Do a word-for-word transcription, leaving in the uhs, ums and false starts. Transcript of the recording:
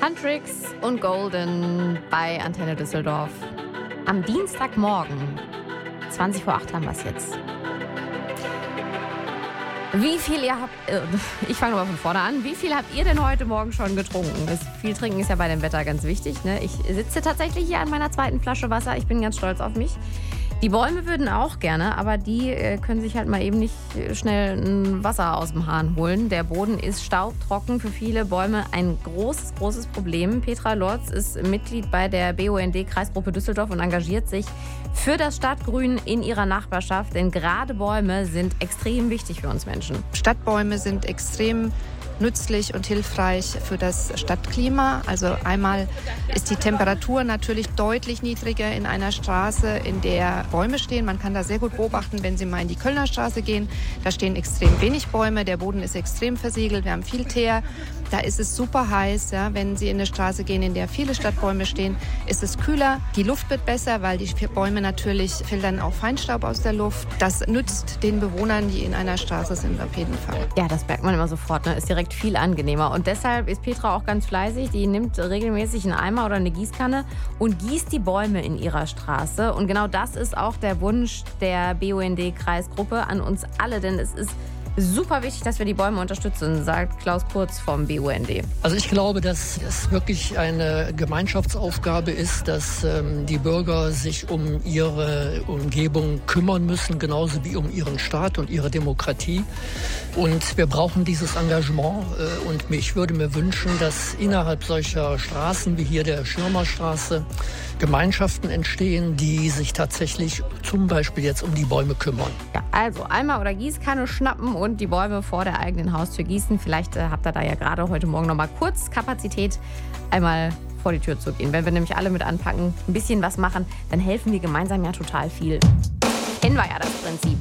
Huntrix und Golden bei Antenne Düsseldorf. Am Dienstagmorgen, zwanzig vor acht haben wir es jetzt. Wie viel ihr habt, äh, ich fange mal von vorne an, wie viel habt ihr denn heute Morgen schon getrunken? Das viel trinken ist ja bei dem Wetter ganz wichtig, ne? Ich sitze tatsächlich hier an meiner zweiten Flasche Wasser, ich bin ganz stolz auf mich. Die Bäume würden auch gerne, aber die äh, können sich halt mal eben nicht schnell ein Wasser aus dem Hahn holen. Der Boden ist staubtrocken, für viele Bäume ein großes, großes Problem. Petra Lorz ist Mitglied bei der B U N D-Kreisgruppe Düsseldorf und engagiert sich für das Stadtgrün in ihrer Nachbarschaft. Denn gerade Bäume sind extrem wichtig für uns Menschen. Stadtbäume sind extrem nützlich und hilfreich für das Stadtklima. Also einmal ist die Temperatur natürlich deutlich niedriger in einer Straße, in der Bäume stehen. Man kann da sehr gut beobachten, wenn Sie mal in die Kölner Straße gehen. Da stehen extrem wenig Bäume, der Boden ist extrem versiegelt, wir haben viel Teer. Da ist es super heiß. Ja. Wenn Sie in eine Straße gehen, in der viele Stadtbäume stehen, ist es kühler. Die Luft wird besser, weil die Bäume natürlich filtern auch Feinstaub aus der Luft. Das nützt den Bewohnern, die in einer Straße sind, auf jeden Fall. Ja, das merkt man immer sofort, ne? Ist direkt viel angenehmer. Und deshalb ist Petra auch ganz fleißig. Die nimmt regelmäßig einen Eimer oder eine Gießkanne und gießt die Bäume in ihrer Straße. Und genau das ist auch der Wunsch der B U N D-Kreisgruppe an uns alle, denn es ist super wichtig, dass wir die Bäume unterstützen, sagt Klaus Kurz vom B U N D. Also ich glaube, dass es wirklich eine Gemeinschaftsaufgabe ist, dass ähm, die Bürger sich um ihre Umgebung kümmern müssen, genauso wie um ihren Staat und ihre Demokratie. Und wir brauchen dieses Engagement. Äh, und ich würde mir wünschen, dass innerhalb solcher Straßen wie hier der Schirmerstraße Gemeinschaften entstehen, die sich tatsächlich zum Beispiel jetzt um die Bäume kümmern. Ja, also Eimer oder Gießkanne schnappen und die Bäume vor der eigenen Haustür gießen. Vielleicht äh, habt ihr da ja gerade heute Morgen noch mal kurz Kapazität, einmal vor die Tür zu gehen. Wenn wir nämlich alle mit anpacken, ein bisschen was machen, dann helfen wir gemeinsam ja total viel. Kennen wir ja das Prinzip.